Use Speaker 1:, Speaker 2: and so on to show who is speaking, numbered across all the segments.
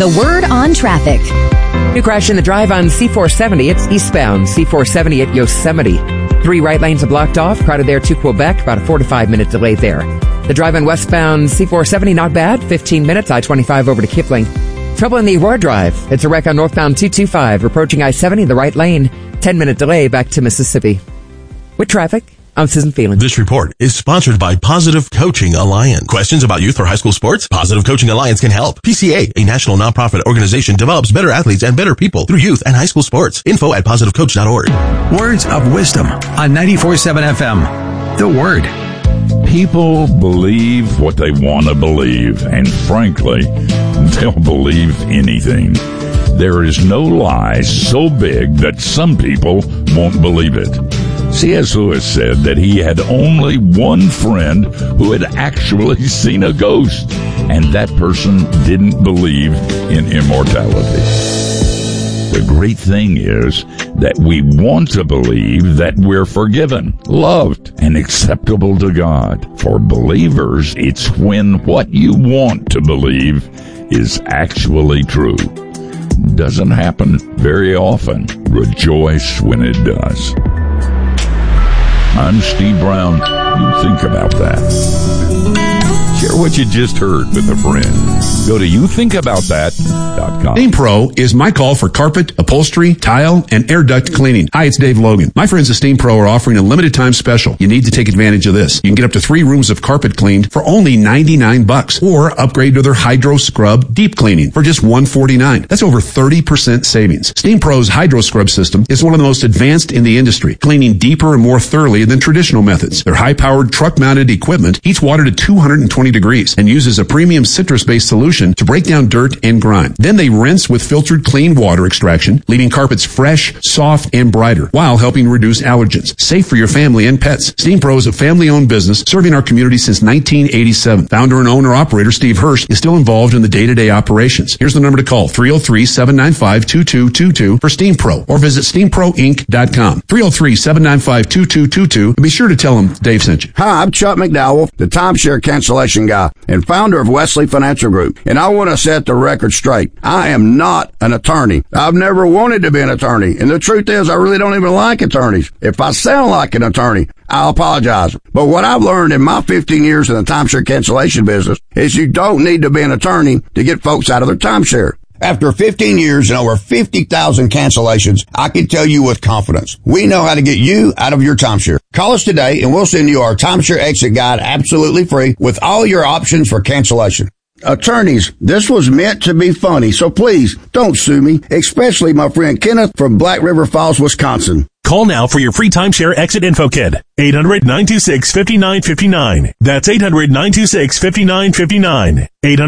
Speaker 1: The Word on Traffic.
Speaker 2: New crash in the drive on C470. It's eastbound C470 at Yosemite. 3 right lanes are blocked off. Crowded there to Quebec. About a 4 to 5 minute delay there. The drive on westbound C470, not bad. 15 minutes. I-25 over to Kipling. Trouble in the Aurora Drive. It's a wreck on northbound 225. Approaching I-70 in the right lane. 10-minute delay back to Mississippi. With traffic, I'm Susan Phelan.
Speaker 3: This report is sponsored by Positive Coaching Alliance. Questions about youth or high school sports? Positive Coaching Alliance can help. PCA, a national nonprofit organization, develops better athletes and better people through youth and high school sports. Info at positivecoach.org.
Speaker 4: Words of wisdom on 94.7 FM. The Word.
Speaker 5: People believe what they want to believe, and frankly, they'll believe anything. There is no lie so big that some people won't believe it. C.S. Lewis said that he had only one friend who had actually seen a ghost, and that person didn't believe in immortality. The great thing is that we want to believe that we're forgiven, loved, and acceptable to God. For believers, it's when what you want to believe is actually true. Doesn't happen very often. Rejoice when it does. I'm Steve Brown. You think about that. Share what you just heard with a friend. Go to youthinkaboutthat.com.
Speaker 6: Steam Pro is my call for carpet, upholstery, tile, and air duct cleaning. Hi, it's Dave Logan. My friends at Steam Pro are offering a limited time special. You need to take advantage of this. You can get up to 3 rooms of carpet cleaned for only $99, or upgrade to their Hydro Scrub deep cleaning for just $149. That's over 30% savings. Steam Pro's Hydro Scrub system is one of the most advanced in the industry, cleaning deeper and more thoroughly than traditional methods. Their high-powered truck-mounted equipment heats water to 220 degrees and uses a premium citrus-based solution to break down dirt and grime. Then they rinse with filtered clean water extraction, leaving carpets fresh, soft, and brighter, while helping reduce allergens. Safe for your family and pets. Steam Pro is a family-owned business serving our community since 1987. Founder and owner-operator Steve Hurst is still involved in the day-to-day operations. Here's the number to call, 303-795-2222 for Steam Pro, or visit steamproinc.com. 303-795-2222, and be sure to tell them Dave sent you.
Speaker 7: Hi, I'm Chuck McDowell, the timeshare cancellation guy and founder of Wesley Financial Group. And I want to set the record straight. I am not an attorney. I've never wanted to be an attorney. And the truth is, I really don't even like attorneys. If I sound like an attorney, I'll apologize. But what I've learned in my 15 years in the timeshare cancellation business is you don't need to be an attorney to get folks out of their timeshare. After 15 years and over 50,000 cancellations, I can tell you with confidence, we know how to get you out of your timeshare. Call us today and we'll send you our timeshare exit guide absolutely free with all your options for cancellation. Attorneys, this was meant to be funny, so please don't sue me, especially my friend Kenneth from Black River Falls, Wisconsin.
Speaker 8: Call now for your free timeshare exit info kit. 800-926-5959. That's 800-926-5959.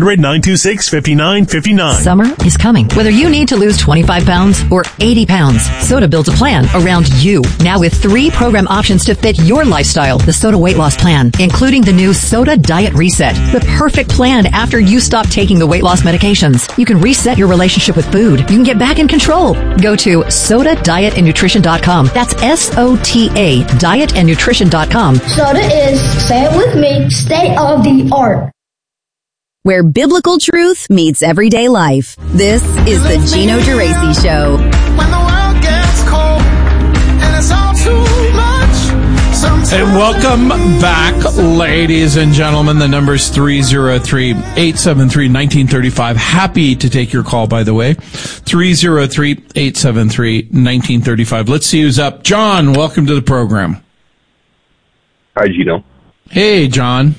Speaker 8: 800-926-5959.
Speaker 1: Summer is coming. Whether you need to lose 25 pounds or 80 pounds, Soda builds a plan around you. Now with 3 program options to fit your lifestyle. The Soda Weight Loss Plan, including the new Soda Diet Reset. The perfect plan after you stop taking the weight loss medications. You can reset your relationship with food. You can get back in control. Go to SodaDietAndNutrition.com. That's SOTA, dietandnutrition.com.
Speaker 9: Soda is, say it with me, state of the art.
Speaker 1: Where biblical truth meets everyday life. This is the Gino Geraci Show.
Speaker 10: When the world gets cold and it's all too much.
Speaker 11: And welcome back, ladies and gentlemen. The number's 303-873-1935. Happy to take your call, by the way. 303-873-1935. Let's see who's up. John, welcome to the program.
Speaker 12: Hi, Gino.
Speaker 11: Hey, John.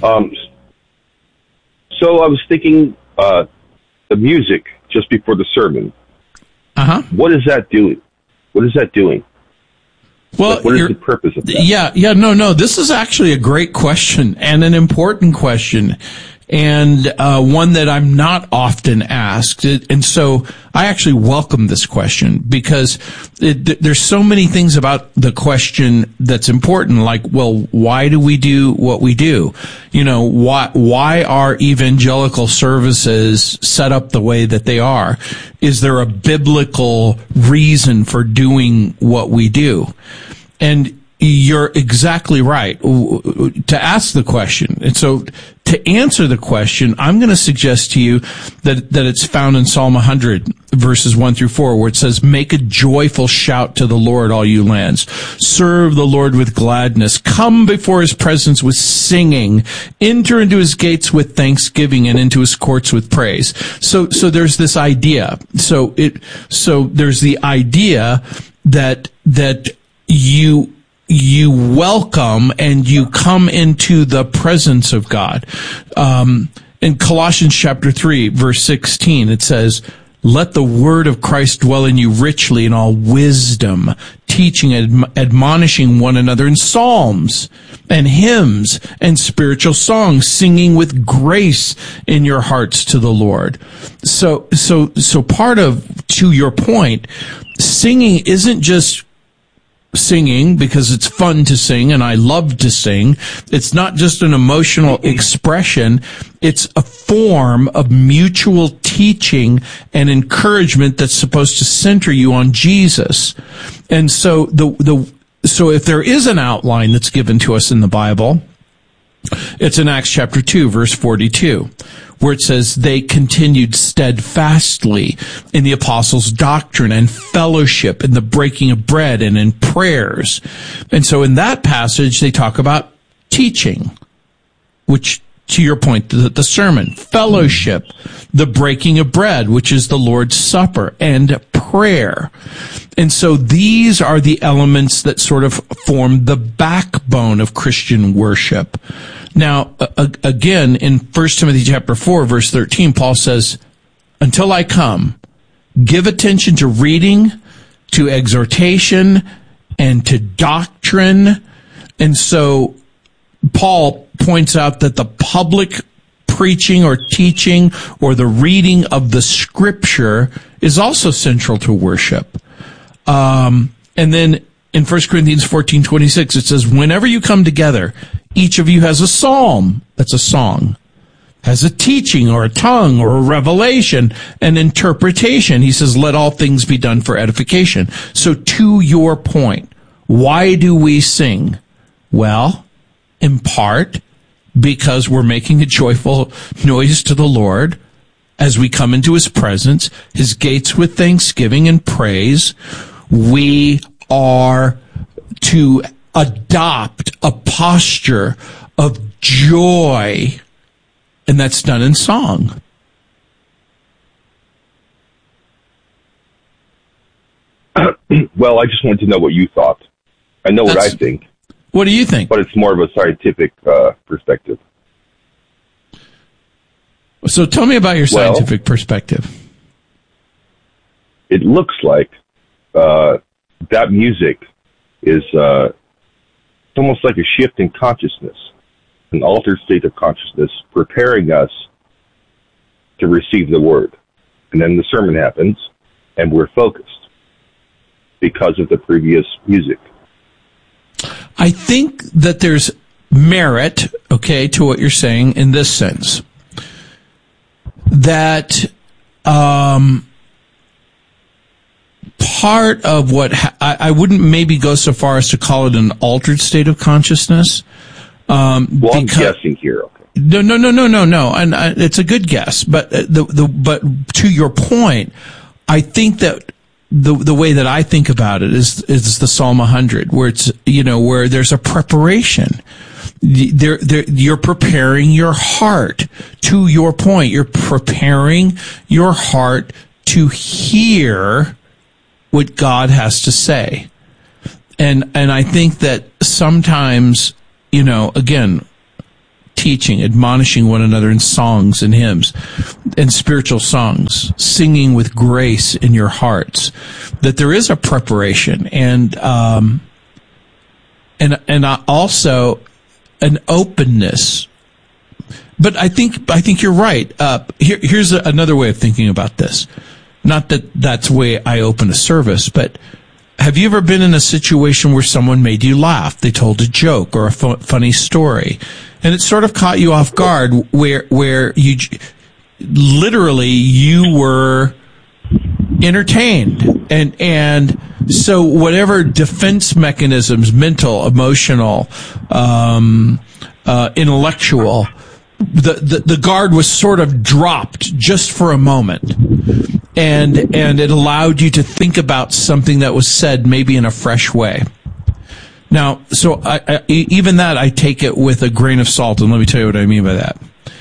Speaker 12: So I was thinking, the music just before the sermon.
Speaker 11: Uh-huh.
Speaker 12: What is that doing? What is that doing?
Speaker 11: Well,
Speaker 12: what is the purpose of that?
Speaker 11: No. This is actually a great question and an important question, and one that I'm not often asked. And so I actually welcome this question because there's so many things about the question that's important. Like, well, why do we do what we do? You know, why are evangelical services set up the way that they are? Is there a biblical reason for doing what we do? And you're exactly right to ask the question. And so to answer the question, I'm going to suggest to you that it's found in Psalm 100, verses 1 through 4, where it says, make a joyful shout to the Lord, all you lands. Serve the Lord with gladness. Come before his presence with singing. Enter into his gates with thanksgiving and into his courts with praise. So there's this idea. So there's the idea that you welcome and you come into the presence of God. In Colossians chapter 3, verse 16, it says, let the word of Christ dwell in you richly in all wisdom, teaching and admonishing one another in psalms and hymns and spiritual songs, singing with grace in your hearts to the Lord. So part of, to your point, singing isn't just singing because it's fun to sing and I love to sing. It's not just an emotional expression. It's a form of mutual teaching and encouragement that's supposed to center you on Jesus. And so so if there is an outline that's given to us in the Bible, it's in Acts chapter 2, verse 42. Where it says they continued steadfastly in the apostles' doctrine and fellowship, in the breaking of bread and in prayers. And so in that passage, they talk about teaching, which, to your point, the sermon, fellowship, the breaking of bread, which is the Lord's Supper, and prayer. And so these are the elements that sort of form the backbone of Christian worship. Now, again, in 1 Timothy chapter 4, verse 13, Paul says, until I come, give attention to reading, to exhortation, and to doctrine. And so Paul points out that the public preaching or teaching or the reading of the scripture is also central to worship. And then in 1 Corinthians 14:26, it says, whenever you come together, each of you has a psalm, that's a song, has a teaching or a tongue or a revelation, an interpretation. He says, let all things be done for edification. So to your point, why do we sing? Well, in part, because we're making a joyful noise to the Lord as we come into his presence, his gates with thanksgiving and praise. We are to adopt a posture of joy, and that's done in song.
Speaker 12: Well, I just wanted to know what you thought. I know what I think.
Speaker 11: What do you think?
Speaker 12: But it's more of a scientific perspective.
Speaker 11: So tell me about your scientific perspective.
Speaker 12: It looks like that music is almost like a shift in consciousness, an altered state of consciousness, preparing us to receive the word. And then the sermon happens, and we're focused because of the previous music.
Speaker 11: I think that there's merit, to what you're saying in this sense. That part of what I wouldn't maybe go so far as to call it an altered state of consciousness.
Speaker 12: I'm guessing here. Okay.
Speaker 11: No, and it's a good guess. But but to your point, I think that the way that I think about it is the Psalm 100, where it's where there's a preparation. You're preparing your heart. To your point, you're preparing your heart to hear what God has to say. And I think that sometimes, again, teaching, admonishing one another in songs and hymns and spiritual songs, singing with grace in your hearts, that there is a preparation and also an openness. But I think you're right. Here's another way of thinking about this. Not that that's the way I open a service, but have you ever been in a situation where someone made you laugh? They told a joke or a funny story, and it sort of caught you off guard where you literally you were entertained and So whatever defense mechanisms, mental, emotional, intellectual, the guard was sort of dropped just for a moment, and it allowed you to think about something that was said maybe in a fresh way. Now, so even that I take it with a grain of salt, and let me tell you what I mean by that.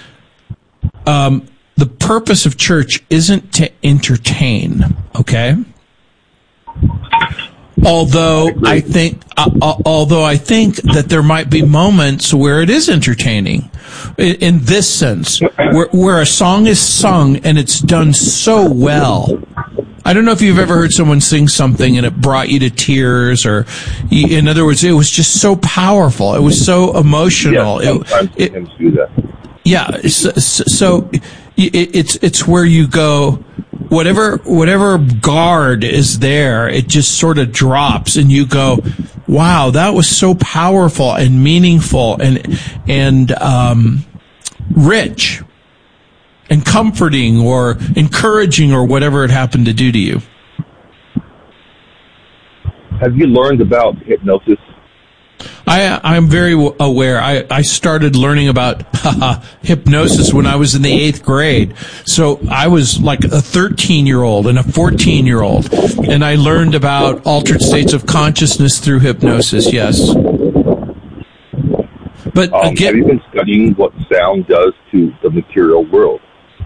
Speaker 11: The purpose of church isn't to entertain, okay? Although I think that there might be moments where it is entertaining, in this sense, where a song is sung and it's done so well. I don't know if you've ever heard someone sing something and it brought you to tears, or, in other words, it was just so powerful. It was so emotional.
Speaker 12: Yeah, sometimes do that.
Speaker 11: Yeah, so it's where you go, whatever guard is there, it just sort of drops, and you go, wow, that was so powerful and meaningful and rich and comforting or encouraging or whatever it happened to do to you.
Speaker 12: Have you learned about hypnosis?
Speaker 11: I'm very aware. I started learning about hypnosis when I was in the 8th grade. So I was like a 13-year-old and a 14-year-old, and I learned about altered states of consciousness through hypnosis, yes. But again,
Speaker 12: have you been studying what sound does to the material world?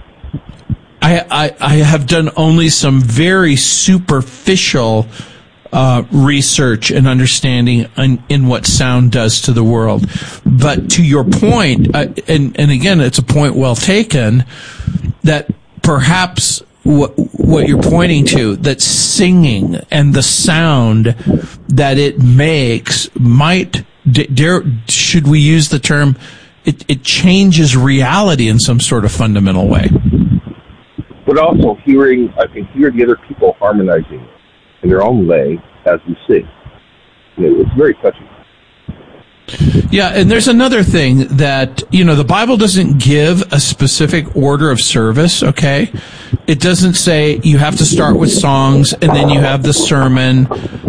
Speaker 11: I have done only some very superficial research and understanding in what sound does to the world. But to your point, and again, it's a point well taken, that perhaps what you're pointing to, that singing and the sound that it makes might, should we use the term, it changes reality in some sort of fundamental way.
Speaker 12: But also I can hear the other people harmonizing in their own way as we sing. It's very touching.
Speaker 11: Yeah, and there's another thing that, the Bible doesn't give a specific order of service, okay? It doesn't say you have to start with songs and then you have the sermon.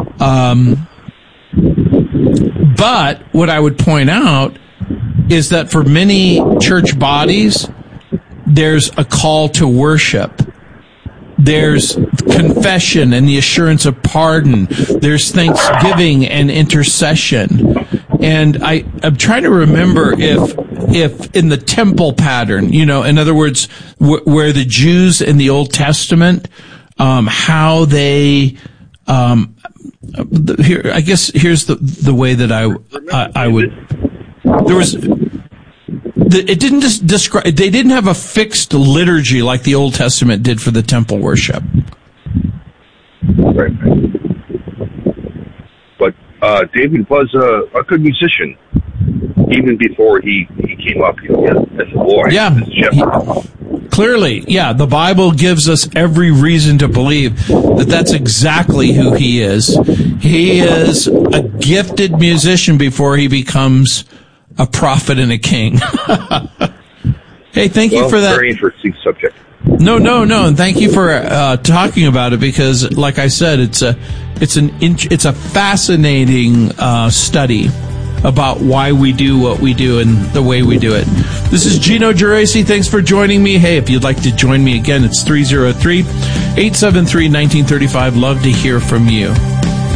Speaker 11: But what I would point out is that for many church bodies, there's a call to worship. There's confession and the assurance of pardon. There's thanksgiving and intercession. And I'm trying to remember if in the temple pattern, in other words, where the Jews in the Old Testament, how they, here, I guess here's the way that I would, there was, it didn't just describe, they didn't have a fixed liturgy like the Old Testament did for the temple worship.
Speaker 12: Right. But David was a good musician even before he came up as a boy.
Speaker 11: Yeah. Clearly, yeah, the Bible gives us every reason to believe that that's exactly who he is. He is a gifted musician before he becomes a prophet and a king. Hey, thank you for that.
Speaker 12: Very interesting subject.
Speaker 11: No, and thank you for talking about it, because, like I said, it's a fascinating study about why we do what we do and the way we do it. This is Gino Geraci. Thanks for joining me. Hey, if you'd like to join me again, it's 303-873-1935. Love to hear from you.